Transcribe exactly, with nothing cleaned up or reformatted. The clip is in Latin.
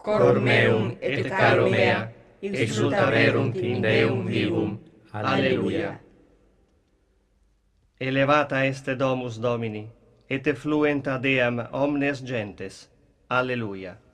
cor meum et caro mea, exulta verunt in Deum vivum. Alleluia. Elevata est Domus Domini, et effluent ad eam omnes gentes. Alleluia.